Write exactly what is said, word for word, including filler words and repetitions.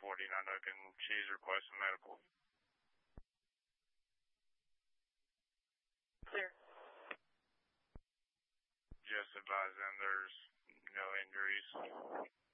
forty-nine Oaken. She's requesting medical. Clear. Just advise them there's no injuries.